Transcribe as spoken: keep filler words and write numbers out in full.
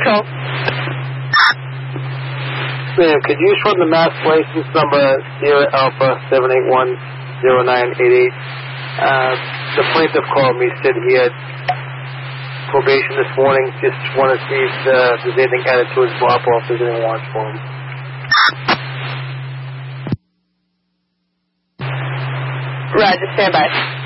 Control. Ma'am, could you run the mass license number Sierra Alpha seven eight one zero nine eight eight? Uh, the plaintiff called me, said he had probation this morning. Just want to see if uh, there's anything added to his drop off, if there's any warrants for him. Roger, stand by.